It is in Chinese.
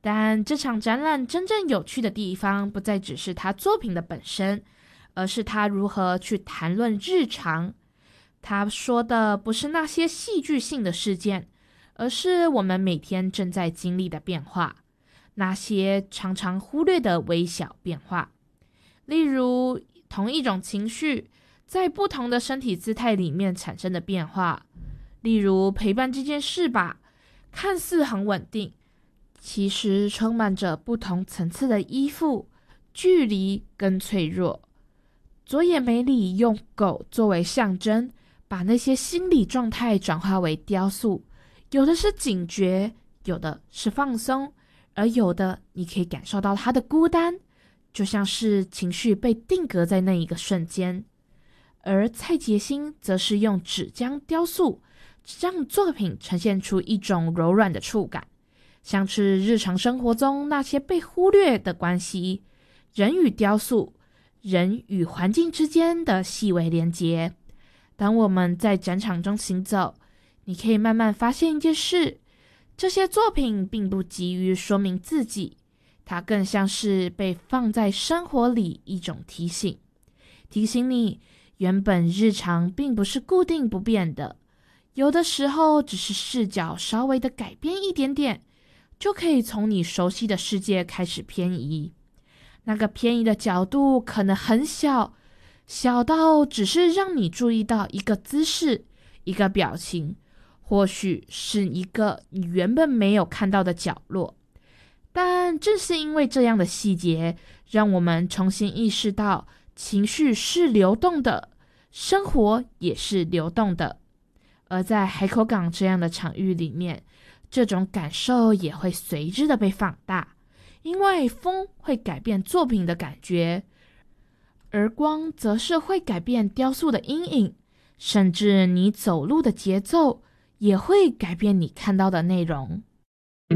但这场展览真正有趣的地方，不再只是他作品的本身，而是他如何去谈论日常。他说的不是那些戏剧性的事件，而是我们每天正在经历的变化，那些常常忽略的微小变化。例如，同一种情绪在不同的身体姿态里面产生的变化。例如，陪伴这件事吧，看似很稳定，其实充满着不同层次的依附、距离跟脆弱。佐野美里用狗作为象征，把那些心理状态转化为雕塑，有的是警觉，有的是放松，而有的你可以感受到它的孤单，就像是情绪被定格在那一个瞬间。而蔡洁欣则是用纸浆雕塑，让作品呈现出一种柔软的触感，像是日常生活中那些被忽略的关系，人与雕塑，人与环境之间的细微连结。当我们在展场中行走，你可以慢慢发现一件事，这些作品并不急于说明自己，它更像是被放在生活里一种提醒，提醒你原本日常并不是固定不变的，有的时候只是视角稍微的改变一点点，就可以从你熟悉的世界开始偏移。那个偏移的角度可能很小，小到只是让你注意到一个姿势，一个表情，或许是一个你原本没有看到的角落。但正是因为这样的细节，让我们重新意识到情绪是流动的，生活也是流动的。而在海口港这样的场域里面，这种感受也会随之的被放大，因为风会改变作品的感觉，而光则是会改变雕塑的阴影，甚至你走路的节奏也会改变你看到的内容。